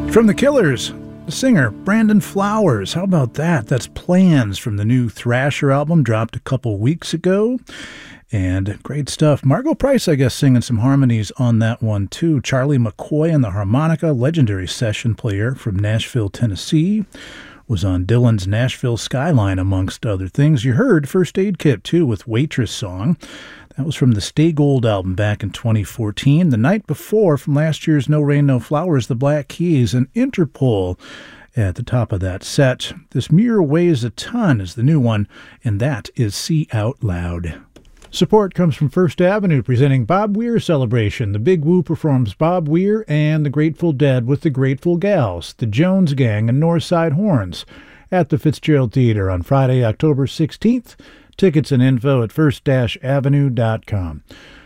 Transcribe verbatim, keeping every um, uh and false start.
From The Killers, the singer Brandon Flowers. How about that? That's Plans from the new Thrasher album, dropped a couple weeks ago. And great stuff. Margo Price, I guess, singing some harmonies on that one, too. Charlie McCoy on the harmonica, legendary session player from Nashville, Tennessee. Was on Dylan's Nashville Skyline, amongst other things. You heard First Aid Kit, too, with Waitress Song. That was from the Stay Gold album back in twenty fourteen. The night before, from last year's No Rain, No Flowers, the Black Keys and Interpol at the top of that set. This Mirror Weighs a Ton is the new one, and that is See Out Loud. Support comes from First Avenue, presenting Bob Weir Celebration. The Big Woo performs Bob Weir and the Grateful Dead with the Grateful Gals, the Jones Gang, and Northside Horns at the Fitzgerald Theater on Friday, October sixteenth. Tickets and info at first avenue dot com.